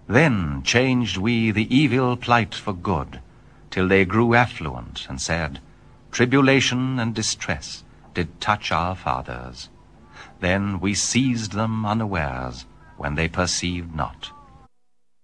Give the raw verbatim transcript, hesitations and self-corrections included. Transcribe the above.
Then changed we the evil plight for good, till they grew affluent, and said, Tribulation and distress did touch our fathers. Then we seized them unawares, when they perceived not.